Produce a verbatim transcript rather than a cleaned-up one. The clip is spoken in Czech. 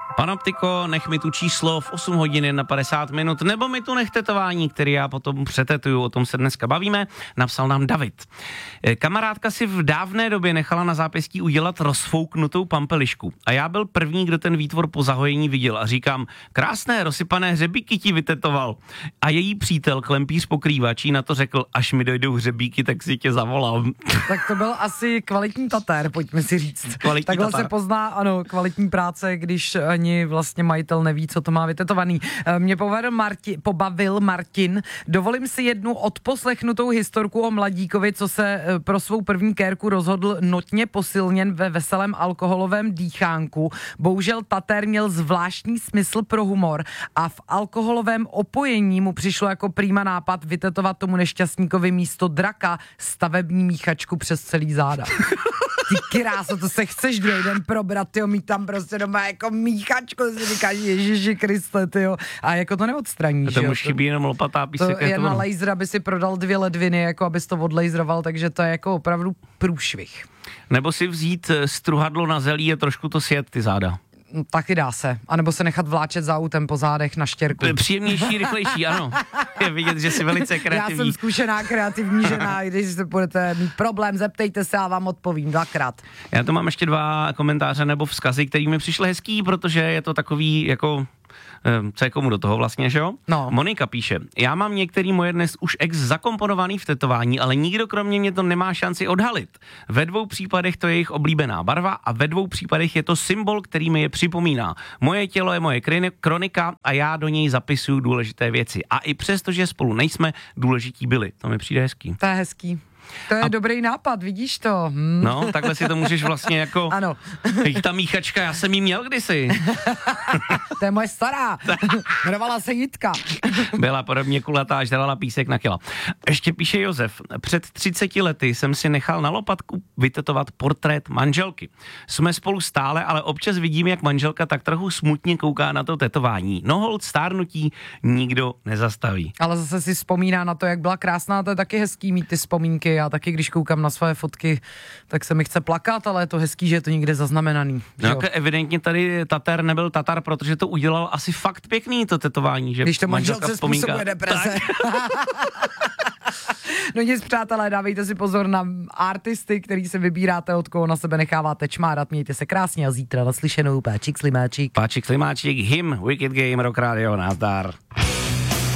Panoptiko, nech mi tu číslo v osm hodin na padesát minut, nebo mi tu nech tetování, který já potom přetetuju, o tom se dneska bavíme, napsal nám David. Kamarádka si v dávné době nechala na zápěstí udělat rozfouknutou pampelišku a já byl první, kdo ten výtvor po zahojení viděl a říkám, krásné rozsypané hřebíky ti vytetoval. A její přítel, klempíř pokrývačí, na to řekl, až mi dojdou hřebíky, tak si tě zavolám. Tak to byl asi kvalitní tatér, pojďme si říct. Kvalitní Takhle tatar. se pozná, ano, kvalitní práce, když ani vlastně majitel neví, co to má vytetovaný. Mě povedl Marti, pobavil Martin. Dovolím si jednu odposlechnutou historku o mladíkovi, co se pro svou první kérku rozhodl notně posilněn ve veselém alkoholovém dýchánku. Bohužel tatér měl zvláštní smysl pro humor a v alkoholovém opojení mu přišlo jako prýma nápad vytetovat tomu nešťastníkovi místo draka stavební míchačku přes celý záda. Ty kráso, to se chceš druhý den probrat, tyjo, mít tam prostě doma jako míchačku, si říkáš, Ježiši Kriste, tyjo, a jako to neodstraníš. To už chybí jenom lopatá písek. To je na laser, aby si prodal dvě ledviny, jako abys to odlaseroval, takže to je jako opravdu průšvih. Nebo si vzít struhadlo na zelí a trošku to sjet ty záda. No, taky dá se. A nebo se nechat vláčet za autem po zádech na štěrku. Příjemnější, rychlejší, ano. Je vidět, že jsi velice kreativní. Já jsem zkušená kreativní žena, když se budete mít problém, zeptejte se a vám odpovím dvakrát. Já tu mám ještě dva komentáře nebo vzkazy, který mi přišly hezký, protože je to takový jako... Co je komu do toho vlastně, že jo? No. Monika píše, já mám některý moje dnes už ex zakomponovaný v tetování, ale nikdo kromě mě to nemá šanci odhalit. Ve dvou případech to je jejich oblíbená barva a ve dvou případech je to symbol, který mi je připomíná. Moje tělo je moje kronika a já do něj zapisuju důležité věci. A i přesto, že spolu nejsme, důležití byli. To mi přijde hezký. To je hezký. To je a... dobrý nápad, vidíš to? Hm. No, takhle si to můžeš vlastně jako... Ano. Ta míchačka, já jsem jí měl kdysi. To je moje stará. Jmenovala se Jitka. Byla podobně kulatá, až dala písek na kila. Ještě píše Josef. Před třiceti lety jsem si nechal na lopatku vytetovat portrét manželky. Jsme spolu stále, ale občas vidím, jak manželka tak trochu smutně kouká na to tetování. No hold, stárnutí nikdo nezastaví. Ale zase si vzpomíná na to, jak byla krásná, to je taky hezký mít ty vzpomínky. Já taky, když koukám na své fotky, tak se mi chce plakat, ale je to hezký, že je to někde zaznamenaný. No, jako evidentně tady Tatar nebyl Tatar, protože to udělal asi fakt pěkný to tetování, že když to manželce způsobuje deprese. No nic, přátelé, dávejte si pozor na artisty, který si vybíráte, od koho na sebe necháváte čmárat. Mějte se krásně a zítra naslyšenou. Páčik Slimáčik. Páčik Slimáčik, him, Wicked Game, Rock Radio, nazdar.